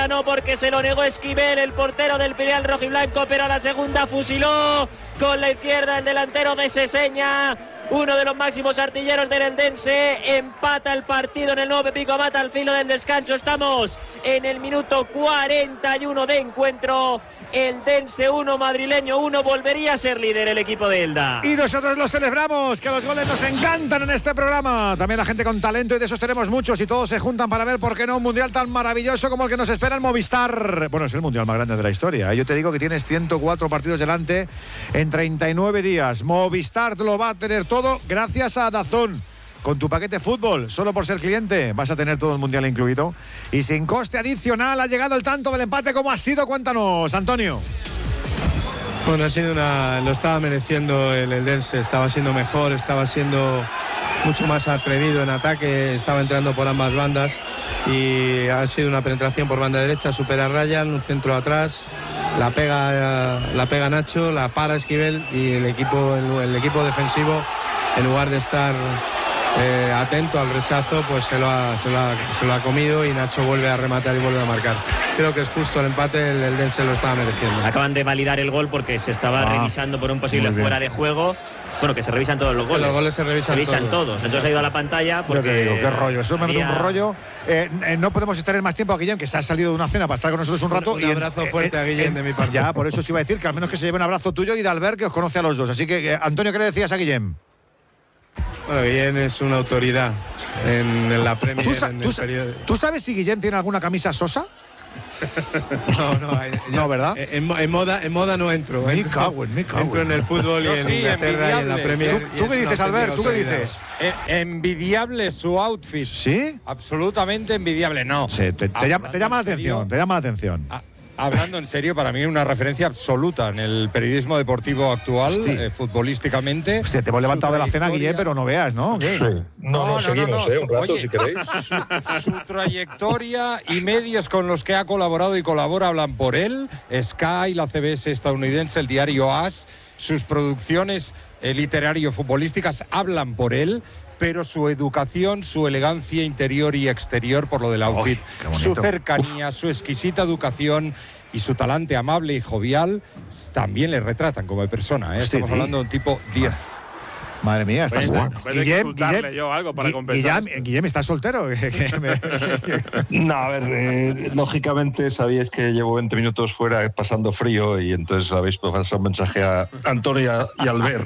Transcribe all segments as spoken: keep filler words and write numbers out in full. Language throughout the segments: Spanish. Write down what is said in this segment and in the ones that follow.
No, porque se lo negó Esquivel, el portero del filial rojiblanco, pero a la segunda fusiló con la izquierda el delantero de Seseña, uno de los máximos artilleros del Eldense. Empata el partido en el nuevo Pico Mata al filo del descanso. Estamos en el minuto cuarenta y uno de encuentro. Eldense uno, Madrileño uno. Volvería a ser líder el equipo de Elda. Y nosotros lo celebramos, que los goles nos encantan en este programa. También la gente con talento, y de esos tenemos muchos, y todos se juntan para ver, por qué no, un mundial tan maravilloso como el que nos espera en Movistar. Bueno, es el mundial más grande de la historia. Yo te digo que tienes ciento cuatro partidos delante en treinta y nueve días. Movistar lo va a tener todo gracias a DAZN. Con tu paquete fútbol, solo por ser cliente, vas a tener todo el mundial incluido. Y sin coste adicional ha llegado el tanto del empate. ¿Cómo ha sido? Cuéntanos, Antonio. Bueno, ha sido una... Lo estaba mereciendo el Eldense. Estaba siendo mejor, estaba siendo mucho más atrevido en ataque. Estaba entrando por ambas bandas. Y ha sido una penetración por banda derecha. Supera a Ryan, un centro atrás. La pega, la pega Nacho, la para Esquivel. Y el equipo, el, el equipo defensivo, en lugar de estar... Eh, atento al rechazo, pues se lo, ha, se, lo ha, se lo ha comido, y Nacho vuelve a rematar y vuelve a marcar. Creo que es justo el empate, el Eldense lo estaba mereciendo. Acaban de validar el gol porque se estaba ah, revisando por un posible fuera de juego. Bueno, que se revisan todos los goles. Los goles se revisan, se revisan todos. todos. Entonces ha ido a la pantalla porque... Yo te digo, qué rollo. Eso me había... mete un rollo. Eh, eh, no podemos estar en más tiempo a Guillem, que se ha salido de una cena para estar con nosotros un rato. Un, un y abrazo en, fuerte eh, a Guillem eh, de mi parte. Ya, por eso os iba a decir que al menos que se lleve un abrazo tuyo y de Albert, que os conoce a los dos. Así que, eh, Antonio, ¿qué le decías a Guillem? Bueno, Guillem es una autoridad en, en la Premier. ¿Tú, sa en tú, el periodo... ¿Tú sabes si Guillem tiene alguna camisa Sosa? No, no, ya, no, ¿verdad? En, en, moda, en moda no entro. Me entro, cago en, me cago entro en el fútbol y en sí, Inglaterra y en la Premier. ¿Tú, tú qué dices, Albert? ¿Tú qué dices? Eh, envidiable su outfit. ¿Sí? Absolutamente envidiable, no. Sí, te, te, llama, te llama la atención, te llama la atención. Ah, hablando en serio, para mí una referencia absoluta en el periodismo deportivo actual, eh, futbolísticamente. Hostia, te hemos levantado de la cena, Guillem, pero no veas, ¿no? Sí. No, no, no, seguimos, no, no, eh, un rato, oye, si queréis. Su, su trayectoria y medios con los que ha colaborado y colabora hablan por él. Sky, la C B S estadounidense, el diario As, sus producciones eh, literario-futbolísticas hablan por él. Pero su educación, su elegancia interior y exterior por lo del outfit, oh, su cercanía, Uf. su exquisita educación y su talante amable y jovial también le retratan como persona, ¿eh? Estamos hablando de un tipo diez. Madre mía, estás bueno, Guillem, Guillem, yo algo para compensar. Guillem, Guillem, ¿estás soltero? No, a ver, eh, lógicamente sabíais que llevo veinte minutos fuera pasando frío, y entonces habéis pasado un mensaje a Antonio y a Albert.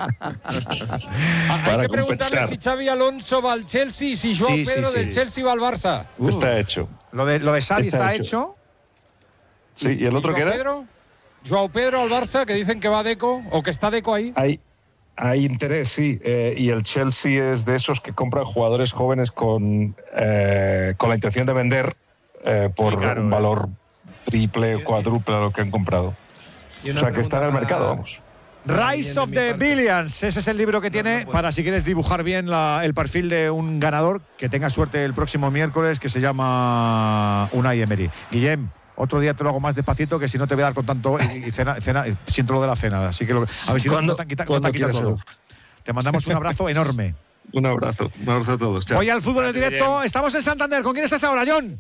Hay que preguntarle si Xavi Alonso va al Chelsea y si Joao sí, Pedro sí, sí. del Chelsea va al Barça. Uh, está hecho. Lo de, lo de Xavi está, está hecho. hecho. Sí, ¿y el otro ¿Y qué era? Pedro? Joao Pedro al Barça, que dicen que va Deco, o que está Deco ahí. Ahí. Hay interés, sí, eh, y el Chelsea es de esos que compran jugadores jóvenes con, eh, con la intención de vender eh, por claro, un valor triple o cuádruple a lo que han comprado. O sea, que está en el mercado, vamos. Rise of the Billions, ese es el libro que tiene para si quieres dibujar bien la, el perfil de un ganador, que tenga suerte el próximo miércoles, que se llama Unai Emery. Guillem, otro día te lo hago más despacito, que si no te voy a dar con tanto y cena, cena siento lo de la cena, así que lo, a ver si no, no te han quitado no quita todo. Te mandamos un abrazo enorme. Un abrazo, un abrazo a todos. Chao. Voy al fútbol en directo, estamos en Santander. ¿Con quién estás ahora, John?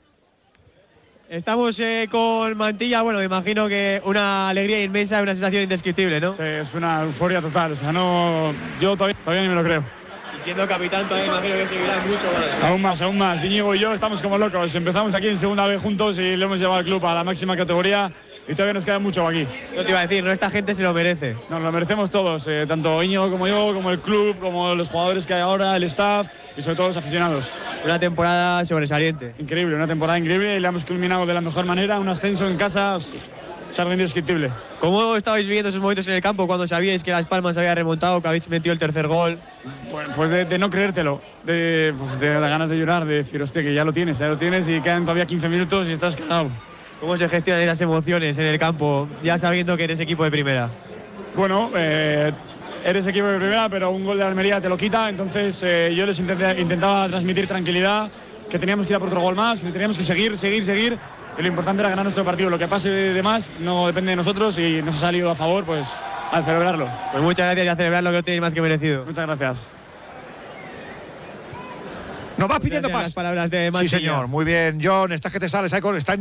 Estamos eh, con Mantilla, bueno, me imagino que una alegría inmensa, una sensación indescriptible, ¿no? Sí, es una euforia total, o sea, no, yo todavía, todavía ni me lo creo. Y siendo capitán todavía imagino que seguirá mucho más. Aún más, aún más. Íñigo y yo estamos como locos. Empezamos aquí en segunda vez juntos y le hemos llevado al club a la máxima categoría y todavía nos queda mucho aquí. Yo te iba a decir, no, esta gente se lo merece. Nos lo merecemos todos, eh, tanto Íñigo como yo, como el club, como los jugadores que hay ahora, el staff y sobre todo los aficionados. Una temporada sobresaliente. Increíble, una temporada increíble y la hemos culminado de la mejor manera, un ascenso en casa. Es algo indescriptible. ¿Cómo estabais viviendo esos momentos en el campo cuando sabíais que Las Palmas había remontado, que habéis metido el tercer gol? Bueno, pues de, de no creértelo, de, pues de las ganas de llorar, de decir, hostia, que ya lo tienes, ya lo tienes y quedan todavía quince minutos y estás cagado. ¿Cómo se gestionan las emociones en el campo, ya sabiendo que eres equipo de primera? Bueno, eh, eres equipo de primera, pero un gol de Almería te lo quita, entonces eh, yo les intenté, intentaba transmitir tranquilidad, que teníamos que ir a por otro gol más, que teníamos que seguir, seguir, seguir. Y lo importante era ganar nuestro partido. Lo que pase de más no depende de nosotros y nos ha salido a favor, pues a celebrarlo. Pues muchas gracias y a celebrarlo, que lo tenéis más que merecido. Muchas gracias. Nos vas pidiendo paso. Las palabras de Mantilla. Sí, señor. Muy bien, John. Estás que te sales ahí con... Está